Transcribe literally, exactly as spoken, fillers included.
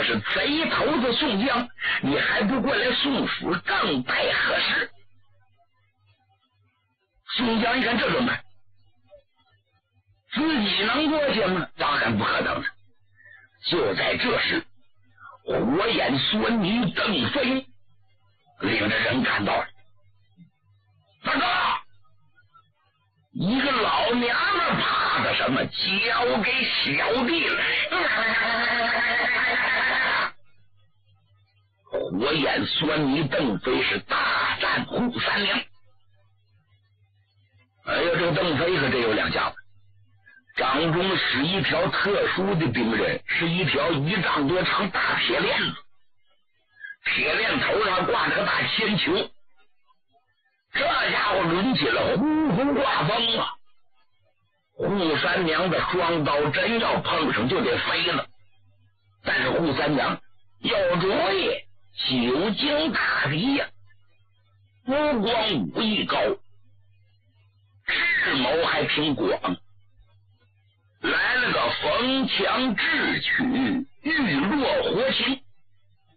是贼头子宋江，你还不过来送府，更待何时？宋江一看这怎么办？自己能过去吗？当然不可能了。就在这时，火眼狻猊邓飞领着人赶到了。大哥，一个老娘们怕的什么？交给小弟来！火眼狻猊邓飞是大战扈三娘。哎呀，这个邓飞可真有两下子。掌中使一条特殊的兵刃，是一条一丈多长大铁链子，铁链头上挂着个大铅球，这家伙抡起了呼呼刮风啊！扈三娘的双刀真要碰上就得飞了，但是扈三娘有主意，久经大敌呀，目光武艺高，智谋还挺广，来了个逢强智取，玉落活擒。